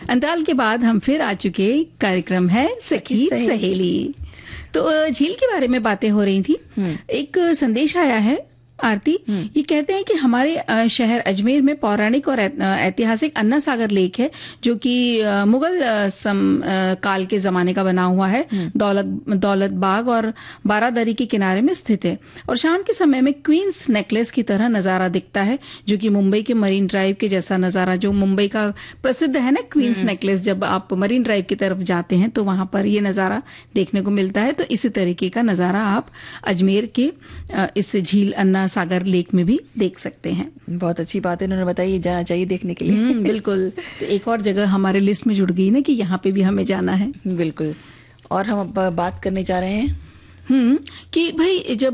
अंतराल के बाद हम फिर आ चुके। कार्यक्रम है सखी सहेली। तो झील के बारे में बातें हो रही थी। एक संदेश आया है आरती। ये कहते हैं कि हमारे शहर अजमेर में पौराणिक और ऐतिहासिक अन्ना सागर लेक है, जो कि मुगल काल के जमाने का बना हुआ है। दौलत बाग और बारादरी के किनारे में स्थित है और शाम के समय में क्वींस नेकलेस की तरह नजारा दिखता है, जो कि मुंबई के मरीन ड्राइव के जैसा नजारा, जो मुंबई का प्रसिद्ध है ना क्वींस नेकलेस, जब आप मरीन ड्राइव की तरफ जाते हैं तो वहां पर ये नजारा देखने को मिलता है। तो इसी तरीके का नजारा आप अजमेर के इस झील अन्ना सागर लेक में भी देख सकते हैं। बहुत अच्छी बात है, उन्होंने बताई, जाना चाहिए देखने के लिए। बिल्कुल। तो एक और जगह हमारे लिस्ट में जुड़ गई ना कि यहाँ पे भी हमें जाना है। बिल्कुल। और हम अब बात करने जा रहे हैं कि भाई जब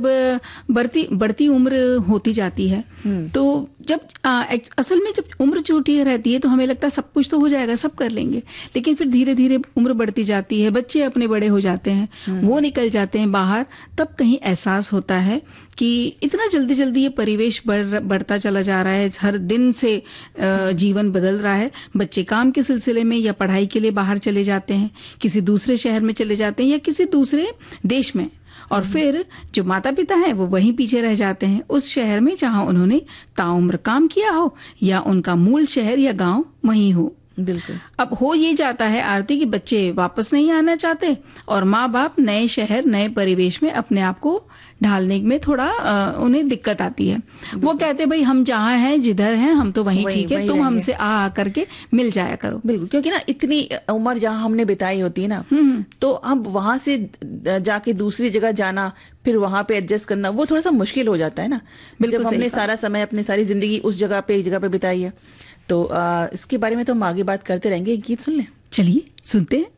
बढ़ती उम्र होती जाती है तो जब असल में जब उम्र छोटी रहती है तो हमें लगता है सब कुछ तो हो जाएगा, सब कर लेंगे, लेकिन फिर धीरे धीरे उम्र बढ़ती जाती है, बच्चे अपने बड़े हो जाते हैं, वो निकल जाते हैं बाहर, तब कहीं एहसास होता है कि इतना जल्दी जल्दी ये परिवेश बढ़ता चला जा रहा है, हर दिन से जीवन बदल रहा है। बच्चे काम के सिलसिले में या पढ़ाई के लिए बाहर चले जाते हैं, किसी दूसरे शहर में चले जाते हैं या किसी दूसरे देश में, और फिर जो माता पिता हैं वो वहीं पीछे रह जाते हैं उस शहर में जहां उन्होंने ताउम्र काम किया हो या उनका मूल शहर या गांव वहीं हो। बिल्कुल। अब हो ये जाता है आरती कि बच्चे वापस नहीं आना चाहते और माँ बाप नए शहर नए परिवेश में अपने आप को ढालने में थोड़ा उन्हें दिक्कत आती है। वो कहते भाई हम जहाँ हैं जिधर हैं हम तो वहीं ठीक है, तुम हमसे आ करके मिल जाया करो। बिल्कुल, क्योंकि ना इतनी उम्र जहाँ हमने बिताई होती है ना, तो हम वहां से जाके दूसरी जगह जाना, फिर वहां पे एडजस्ट करना, वो थोड़ा सा मुश्किल हो जाता है ना। जब हमने सारा समय अपनी सारी जिंदगी उस जगह पे एक जगह पे बिताई है, तो इसके बारे में तो हम आगे बात करते रहेंगे। गीत सुन लें? चलिए सुनते हैं।